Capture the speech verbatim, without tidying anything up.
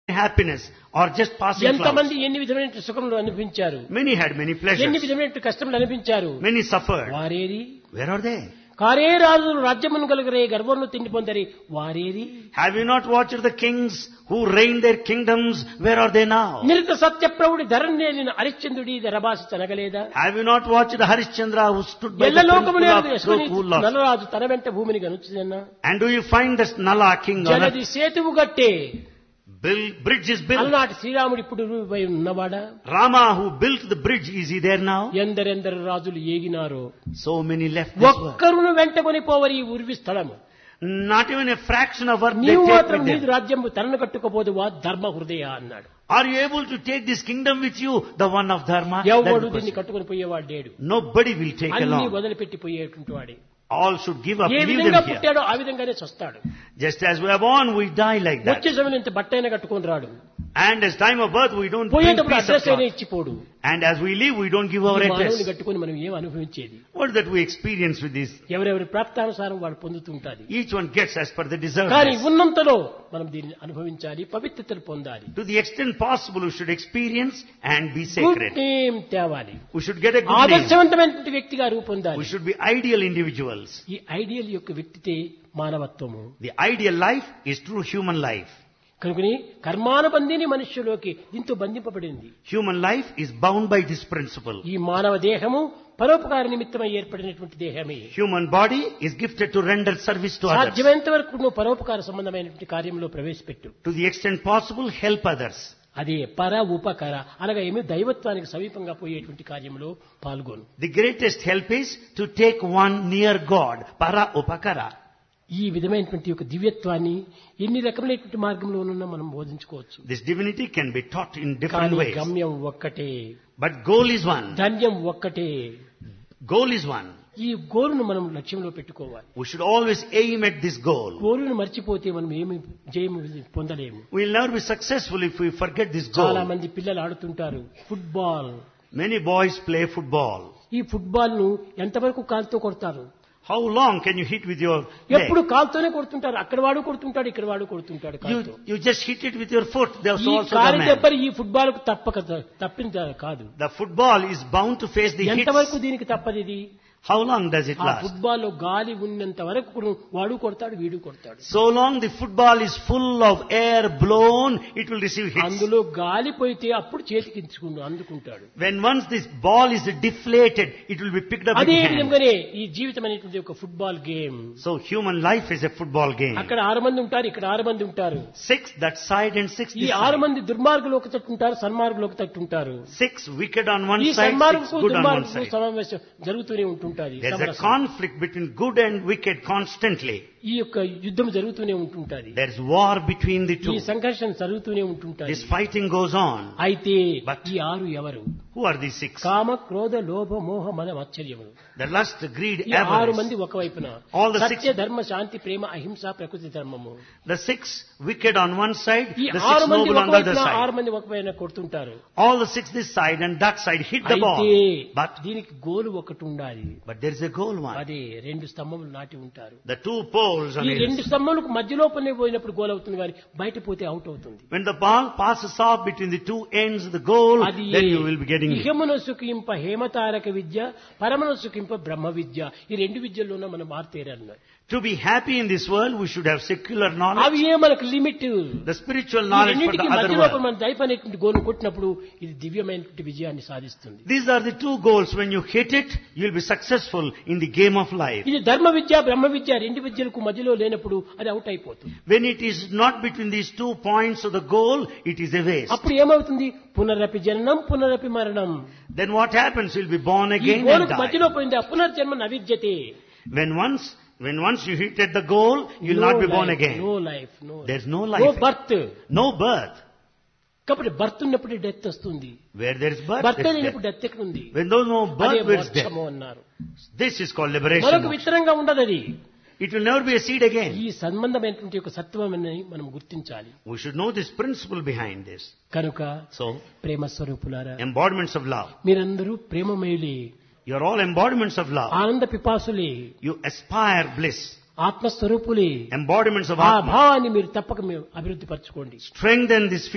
happiness or just passing ఎంతమంది clouds. ఎన్ని విధమైన సుఖములు అనుభవించారు, Many had many ఎన్ని pleasures. విధమైన కష్టములు అనిపించారు. Many suffered. వారేరి Where are they? కారే రాజులు రాజ్యమును కలుగరే గర్వమును తిండి పొందరి వారేరి. Have you not watched the kings who reigned their kingdoms? Where are they now? నిరత సత్యప్రభుడి ధరణ్యేలిన హరిశ్చంద్రుడి ధరభాష తనగలేదా. Have you not watched the Harishchandra who stood by the ఎల్ల లోకములు principle of truth, నలరాజు తన వెంట భూమిని గనుచుదన్నా. And do you find this Nala king on జలది earth? సేతువు గట్టే Build, bridge is built. అలనాటి శ్రీరాముడు ఇప్పుడు పోయి ఉన్నవాడా. Rama who built the bridge, is he there now? ఎందరెందరు రాజులు ఏగినారో So many left this world. ఒక్కరును వెంటకొని పోవరి ఈ ఉర్వి స్థలము. Not even a fraction of earth they నీవు take మాత్రం with నీది them. రాజ్యము తనను కట్టుకోబోదు వా ధర్మ హృదయ అన్నాడు. Are you able to take this kingdom with you? The one of Dharma? That ఎవడు is the దీన్ని question. కట్టుకొని పోయేవాడు లేడు. Nobody will take అన్ని along. వదిలిపెట్టి పోయేటువంటి వాడే. All should give up, A leave విధంగా them here. పుట్టాడో ఆ విధంగానే చస్తాడు. Just as we are born, we die like that. వచ్చే సమయం ఇంత బట్టైనా కట్టుకొని రాడు. And as time of birth, we don't bring పోయేటప్పుడు piece of అడ్రస్ అయినా cloth. ఇచ్చిపోడు. And as we live, we don't give our ఈ మానవుని address. కట్టుకొని మనం ఏం అనుభవించేది. What is that we experience with this? ఎవరెవరి ప్రాప్తానుసారం వాడు పొందుతుంటాది. Each one gets as per the deserved. కానీ ఉన్నంతలో మనం దీన్ని అనుభవించాలి, పవిత్రతను పొందాలి. To the extent possible, we should experience and be good sacred. Name తేవాలి. We should get a good name. ఆదర్శవంతమైనటువంటి వ్యక్తిగా రూపొందాలి. We should be ideal individuals. ఈ ఐడియల్ యొక్క వ్యక్తితే మానవత్వము. The ideal life is true human life. కనుకని కర్మానుబంధిని మనుష్యులోకి దీంతో బంధింపబడింది. Human life is bound by this principle. ఈ మానవ దేహము పరోపకార నిమిత్తమై ఏర్పడినటువంటి దేహమే. Human body is gifted to render service to others. సాధ్యమైనంత వరకు నువ్వు పరోపకార సంబంధమైనటువంటి కార్యంలో ప్రవేశపెట్టు. To the extent possible, help others. అదే పర ఉపకర అనగా ఏమి దైవత్వానికి సమీపంగా పోయేటువంటి కార్యంలో పాల్గొను. The greatest help is to take one near God. Para upakara. ఈ విధమైనటువంటి యొక్క దివ్యత్వాన్ని ఎన్ని రకమైనటువంటి మార్గంలోనన్నా మనం బోధించుకోవచ్చు. This divinity can be taught in different కానీ ways. గమ్యం ఒక్కటే, But goal is one. ధన్యం ఒక్కటే. Goal is one. ఈ గోలును మనం లక్ష్యంలో పెట్టుకోవాలి. We should always aim at this goal. గోలును మర్చిపోతే మనం ఏమి జయము పొందలేము. We will never be successful if we forget this చాలా goal. మంది పిల్లలు ఆడుతుంటారు football. Many boys play football. ఈ ఫుట్బాల్ ను ఎంతవరకు కాలుతో కొడతారు. How long can you hit with your ఎప్పుడు leg? కాలుతోనే కొడుతుంటారు. అక్కడ వాడు కొడుతుంటాడు, ఇక్కడ వాడు కొడుతుంటాడు కాలుతో. You, you just hit it with your foot. There's ఈ also the కాలి man. దెబ్బలు ఈ ఫుట్బాల్ కు తప్పక తప్పింది కాదు. The football is bound to face the ఎంతవరకు hits. దీనికి తప్పదు ఇది. How long does it ఆ last? ఫుట్బాల్ లో గాలి ఉన్నంత వరకు కూడా వాడు కొడతాడు, వీడు కొడతాడు. So long the football is full of air blown, it will receive hits. అందులో గాలి పోయితే అప్పుడు చేతికి ఇచ్చుకుంటూ అందుకుంటాడు. When once this ball is deflated, it will be picked up with అదే hand. విధంగానే ఈ జీవితం అనేటువంటి ఒక football game. So human life is a football game. అక్కడ ఆరు మంది ఉంటారు, ఇక్కడ ఆరు మంది ఉంటారు. Six that side and six ఈ this ఆరు side. మంది దుర్మార్గులు ఒక తట్టు ఉంటారు, సన్మార్గులు ఒక తట్టు ఉంటారు. Six wicked on one ఈ side, six సన్మార్గులకు good on one దుర్మార్గులకు side. సమావేశం జరుగుతూనే ఉంటుంటది. There's a సమరసం. conflict between good and wicked constantly. ఈ యొక్క యుద్ధం జరుగుతూనే ఉంటుంటది. There's war between the ఈ two. సంఘర్షణ జరుగుతూనే ఉంటుంటది. This fighting goes on. అయితే But- ఈ ఆరు ఎవరు? Who are these six? కామ క్రోధ లోభ మోహ మద మత్సర్యములు. The lust, greed, ఈ ఆరు avarice. మంది ఒకవైపున All the సత్య six- ధర్మ శాంతి ప్రేమ అహింస ప్రకృతి ధర్మము. The six wicked on one side, ఈ the ఆరు six మంది noble on the other ఒకవైపున ఆరు side. మంది ఒకవైపున కొడుతుంటారు. All the six this side and that side hit the ball. అయితే But, దీనికి గోలు ఒకటి ఉండాలి. but there is a goal one. అదే రెండు స్తంభములు నాటి ఉంటారు. The two poles on ఈ either రెండు side. స్తంభములకు మధ్యలో పనే పోయినప్పుడు గోల్ అవుతుంది, కానీ బయట పోతే అవుట్ అవుతుంది. When the ball passes off between the two ends of the goal, అది then you will be getting it. ఇహమున సుఖింప హేమతారక విద్య, పరమన సుఖింప బ్రహ్మ విద్య. ఈ రెండు విద్యల్లోనే మనం మారుతేరన్నారు. To be happy in this world, we should have secular knowledge, అవి ఏ మనకు లిమిట్. the spiritual ఈ knowledge for రెండింటికి the other మధ్యలో world. మన దైవ అనేటువంటి గోలు కొట్టినప్పుడు ఇది దివ్యమైనటువంటి విజయాన్ని సాధిస్తుంది. These are the two goals. When you hit it, you will be successful in the game of life. ఇది ధర్మ విద్య బ్రహ్మ విద్య రెండు విద్యలకు మధ్యలో లేనప్పుడు అది అవుట్ అయిపోతుంది. When it is not between these two points of the goal, it is a waste. అప్పుడు ఏమవుతుంది? పునరపి జననం పునరపి మరణం. Then what happens? You'll be born ఈ again and గోలుకు die. మధ్యలో పోయింది ఆ పునర్జన్మ నవిద్యతే. When once, when once you hit at the goal, you'll not be born again. No life, no There's no no life. Birth. No birth. కాబట్టి birth ఉన్నప్పుడు death వస్తుంది. Where there is birth, birth there is లేనప్పుడు death. Death ఎక్కడ ఉంది? When there's no అదే birth, there is death. మోక్షము అన్నారు. This is called మరొక liberation. విత్తనంగా ఉండదు అది. It will never be a seed again. ఈ సంబంధమైనటువంటి ఒక సత్వమని మనం గుర్తించాలి. We should know this principle behind this. కనుక So, ప్రేమ స్వరూపులారా, embodiments of love. మీరందరూ ప్రేమమయులే, You are all embodiments of love. ఆనంద పిపాసులే, You aspire bliss. ఆత్మస్వరూపులే. Embodiments of ఆ Atma. భావాన్ని మీరు తప్పక మీరు అభివృద్ధి పరచుకోండి. Strengthen this